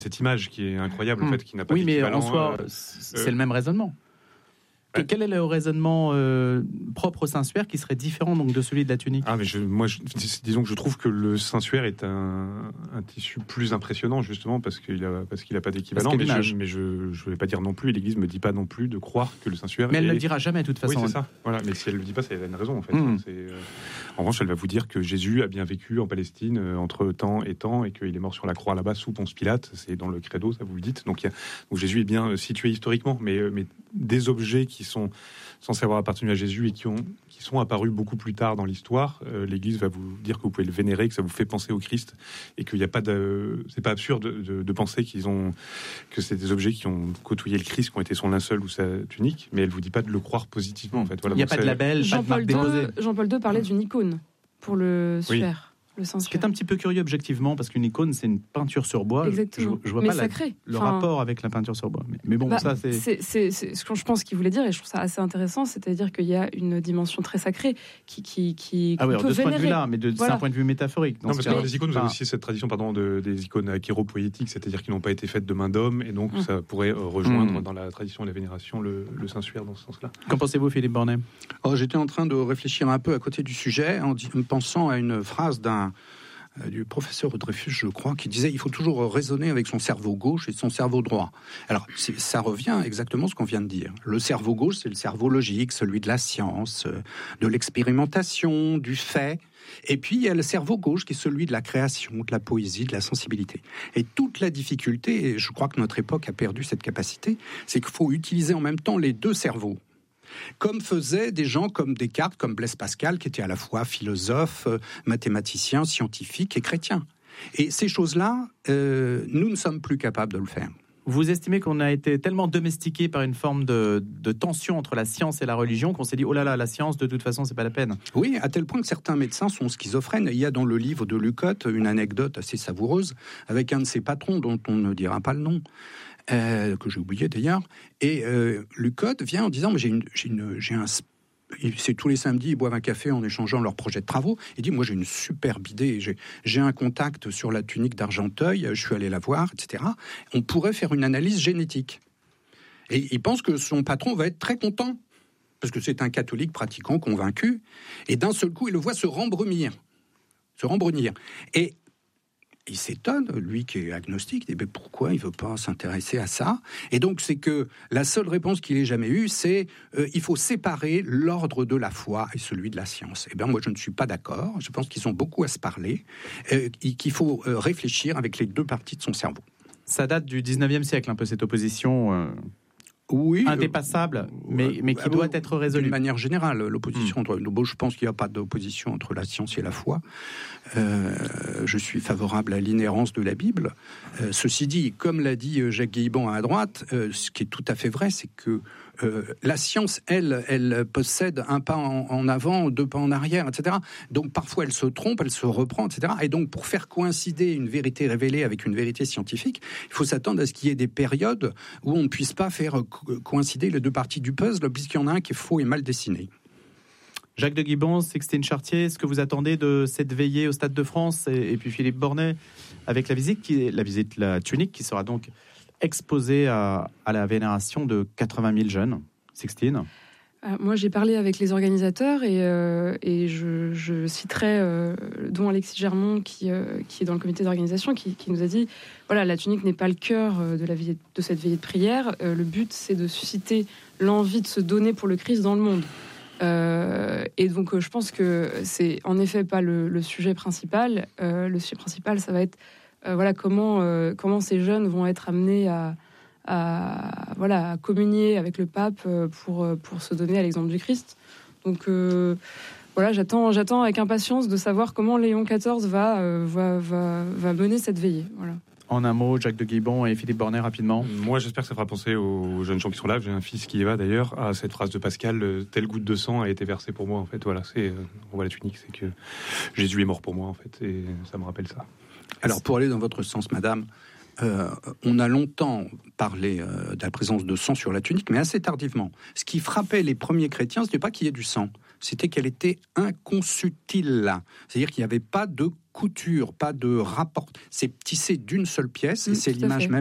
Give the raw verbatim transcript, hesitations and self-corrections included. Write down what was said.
cette image qui est incroyable, mmh. en fait, qui n'a pas oui, d'équivalent. Oui, mais en soi, euh, c'est euh, le même raisonnement. Ouais. Quel est le raisonnement euh, propre au Saint-Suaire qui serait différent donc, de celui de la tunique ? Ah, mais je, moi, je, disons que je trouve que le Saint-Suaire est un, un tissu plus impressionnant, justement, parce qu'il a, parce qu'il a pas d'équivalent. Mais, je, mais je ne vais pas dire non plus, et l'Église ne me dit pas non plus de croire que le Saint-Suaire. Mais elle ne est... le dira jamais, de toute façon. Oui, c'est ça. Voilà. Mais si elle ne le dit pas, c'est, elle a une raison, en fait. Mmh. C'est, euh... En revanche, elle va vous dire que Jésus a bien vécu en Palestine euh, entre temps et temps, et qu'il est mort sur la croix là-bas sous Ponce Pilate. C'est dans le credo, ça vous le dites. Donc, il y a... Donc Jésus est bien situé historiquement, mais, euh, mais des objets qui sont censés avoir appartenu à Jésus et qui, ont, qui sont apparus beaucoup plus tard dans l'histoire, euh, l'Église va vous dire que vous pouvez le vénérer, que ça vous fait penser au Christ, et qu'il n'y a pas de, c'est pas absurde de, de, de penser qu'ils ont, que c'est des objets qui ont côtoyé le Christ, qui ont été son linceul ou sa tunique, mais elle vous dit pas de le croire positivement, en fait. Voilà, il n'y a pas de label, Jean-Paul pas de marque deux, Jean-Paul deux parlait d'une icône pour le Suaire. Oui. Le Ce qui est un petit peu curieux objectivement, parce qu'une icône, c'est une peinture sur bois. Exactement. Je, je vois mais pas la, le enfin, rapport avec la peinture sur bois. Mais, mais bon, bah, ça, c'est... C'est, c'est, c'est ce que je pense qu'il voulait dire, et je trouve ça assez intéressant, c'est-à-dire qu'il y a une dimension très sacrée qui, qui, qui ah oui, peut de ce vénérer. point de vue-là, mais de, voilà. c'est un point de vue métaphorique. Non, parce que dans les icônes, vous avez aussi cette tradition, pardon, de, des icônes achéropoétiques, c'est-à-dire qui n'ont pas été faites de main d'homme, et donc mmh. ça pourrait rejoindre mmh. dans la tradition de la vénération le, le Saint-Suaire dans ce sens-là. Qu'en pensez-vous, Philippe Bornet ? Oh, j'étais en train de réfléchir un peu à côté du sujet, en, en pensant à une phrase d'un du professeur Dreyfus, je crois, qui disait il faut toujours raisonner avec son cerveau gauche et son cerveau droit. Alors, c'est, ça revient exactement à ce qu'on vient de dire. Le cerveau gauche, c'est le cerveau logique, celui de la science, de l'expérimentation, du fait. Et puis, il y a le cerveau gauche qui est celui de la création, de la poésie, de la sensibilité. Et toute la difficulté, et je crois que notre époque a perdu cette capacité, c'est qu'il faut utiliser en même temps les deux cerveaux. Comme faisaient des gens comme Descartes, comme Blaise Pascal, qui étaient à la fois philosophes, mathématiciens, scientifiques et chrétiens. Et ces choses-là, euh, nous ne sommes plus capables de le faire. Vous estimez qu'on a été tellement domestiqué par une forme de, de tension entre la science et la religion qu'on s'est dit « Oh là là, la science, de toute façon, c'est pas la peine ». Oui, à tel point que certains médecins sont schizophrènes. Il y a dans le livre de Lucotte une anecdote assez savoureuse avec un de ses patrons dont on ne dira pas le nom. Euh, que j'ai oublié d'ailleurs, et euh, Lucotte vient en disant mais j'ai, une, j'ai, une, j'ai un... C'est tous les samedis, ils boivent un café en échangeant leurs projets de travaux. Il dit, moi j'ai une superbe idée, j'ai, j'ai un contact sur la tunique d'Argenteuil, je suis allé la voir, et cetera. On pourrait faire une analyse génétique. Et il pense que son patron va être très content, parce que c'est un catholique pratiquant, convaincu, et d'un seul coup, il le voit se rembrunir. Se rembrunir. Et il s'étonne, lui qui est agnostique, il dit mais pourquoi il ne veut pas s'intéresser à ça ? Et donc c'est que la seule réponse qu'il ait jamais eue, c'est euh, il faut séparer l'ordre de la foi et celui de la science. Eh bien moi je ne suis pas d'accord, je pense qu'ils ont beaucoup à se parler, euh, et qu'il faut euh, réfléchir avec les deux parties de son cerveau. Ça date du dix-neuvième siècle, un peu cette opposition... Euh... Oui, indépassable, euh, mais, mais qui euh, doit être résolue. D'une manière générale, l'opposition mmh. entre... Bon, je pense qu'il n'y a pas d'opposition entre la science et la foi. Euh, je suis favorable à l'inhérence de la Bible. Euh, ceci dit, comme l'a dit Jacques Guilban à droite, euh, ce qui est tout à fait vrai, c'est que euh, la science, elle, elle possède un pas en, en avant, deux pas en arrière, et cetera. Donc parfois, elle se trompe, elle se reprend, et cetera. Et donc, pour faire coïncider une vérité révélée avec une vérité scientifique, il faut s'attendre à ce qu'il y ait des périodes où on ne puisse pas faire coïncider les deux parties du puzzle, puisqu'il y en a un qui est faux et mal dessiné. Jacques de Guibans, Sixtine Chartier, est-ce que vous attendez de cette veillée au Stade de France et, et puis Philippe Bornet avec la visite, qui, la visite la tunique qui sera donc exposée à, à la vénération de quatre-vingt mille jeunes. Sixtine ? euh, Moi, j'ai parlé avec les organisateurs et, euh, et je, je citerai euh, dont Alexis Germont qui, euh, qui est dans le comité d'organisation qui, qui nous a dit voilà, la tunique n'est pas le cœur de, la veillée, de cette veillée de prière. Euh, le but, c'est de susciter l'envie de se donner pour le Christ dans le monde. Euh, et donc, euh, je pense que c'est en effet pas le, le sujet principal. Euh, le sujet principal, ça va être euh, voilà comment euh, comment ces jeunes vont être amenés à, à voilà à communier avec le pape pour pour se donner à l'exemple du Christ. Donc euh, voilà, j'attends j'attends avec impatience de savoir comment Léon quatorze va euh, va, va va mener cette veillée. Voilà. En un mot, Jacques de Guibans et Philippe Bornet, rapidement. Moi, j'espère que ça fera penser aux jeunes gens qui sont là. J'ai un fils qui y va d'ailleurs, à cette phrase de Pascal, telle goutte de sang a été versée pour moi. En fait, voilà, c'est on voit la tunique, c'est que Jésus est mort pour moi, en fait, et ça me rappelle ça. Alors, pour aller dans votre sens, madame, euh, on a longtemps parlé euh, de la présence de sang sur la tunique, mais assez tardivement. Ce qui frappait les premiers chrétiens, ce n'était pas qu'il y ait du sang, c'était qu'elle était inconsutile. C'est-à-dire qu'il n'y avait pas de couture, pas de rapport. C'est tissé d'une seule pièce, Mmh, et c'est tout à l'image fait. même